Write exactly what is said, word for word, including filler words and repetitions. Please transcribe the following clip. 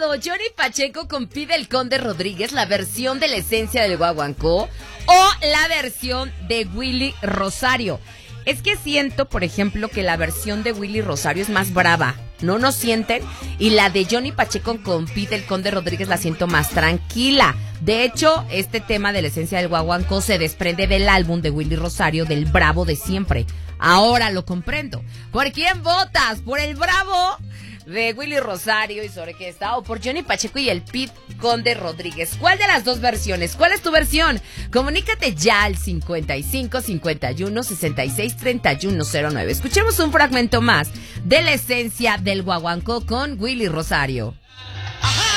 lado, Johnny Pacheco con Pide el Conde Rodríguez, la versión de la esencia del guaguancó, o la versión de Willy Rosario. Es que siento, por ejemplo, que la versión de Willy Rosario es más brava, ¿no nos sienten? Y la de Johnny Pacheco con Pide el Conde Rodríguez la siento más tranquila. De hecho, este tema de la esencia del guaguancó se desprende del álbum de Willy Rosario, del Bravo de siempre. Ahora lo comprendo. ¿Por quién votas? ¿Por el Bravo de Willy Rosario y sobre qué está? ¿O por Johnny Pacheco y el Pete Conde Rodríguez? ¿Cuál de las dos versiones? ¿Cuál es tu versión? Comunícate ya al cincuenta y cinco, cincuenta y uno, sesenta y seis, treinta y uno cero nueve. Escuchemos un fragmento más de la esencia del guaguancó con Willy Rosario.